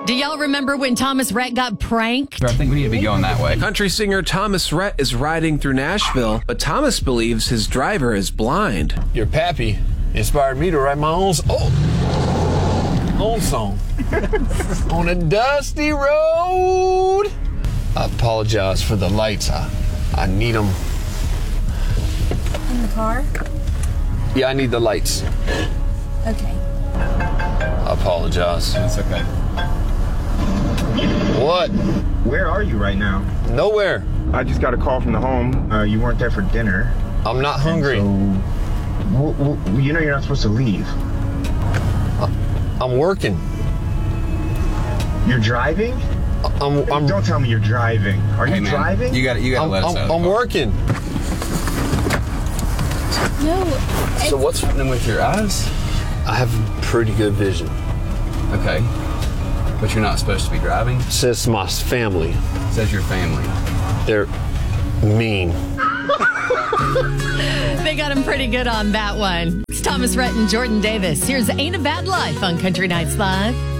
Do y'all remember when Thomas Rhett got pranked? I think we need to be going that way. Country singer Thomas Rhett is riding through Nashville, but Thomas believes his driver is blind. Your pappy inspired me to write my own song. On a dusty road. I apologize for the lights. I need them. In the car? Yeah, I need the lights. Okay. I apologize. It's okay. What? Where are you right now? Nowhere. I just got a call from the home. You weren't there for dinner. I'm not hungry. So, you know you're not supposed to leave. I'm working. You're driving? Don't tell me you're driving. Are you driving? You gotta let us know. I'm working. No. So what's happening with your eyes? I have pretty good vision. Okay. But you're not supposed to be driving? It says my family. It says your family. They're mean. They got him pretty good on that one. It's Thomas Rhett and Jordan Davis. Here's Ain't a Bad Life on Country Nights Live.